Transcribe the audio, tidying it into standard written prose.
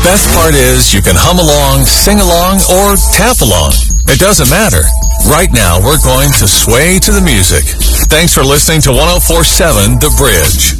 best part is you can hum along, sing along, or tap along. It doesn't matter. Right now, we're going to sway to the music. Thanks for listening to 104.7 The Bridge.